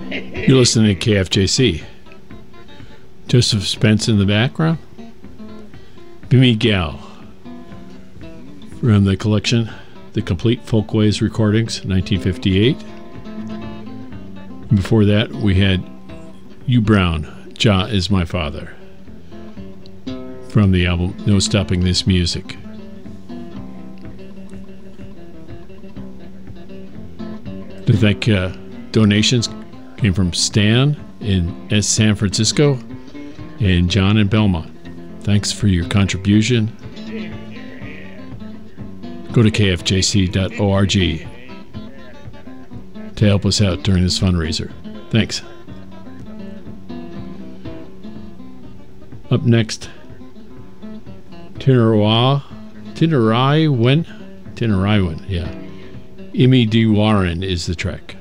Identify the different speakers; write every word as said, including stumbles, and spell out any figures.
Speaker 1: You're listening to K F J C. Joseph Spence in the background. Bimmy Gal from the collection The Complete Folkways Recordings, nineteen fifty-eight. Before that, we had Hugh Brown, Jah Is My Father, from the album No Stopping This Music. To thank uh, donations came from Stan in S. San Francisco and John in Belmont. Thanks for your contribution. Go to K F J C dot org to help us out during this fundraiser. Thanks. Up next, Tinariwen, Tinariwen, Tinariwen, yeah. Imi D. Warren is the track.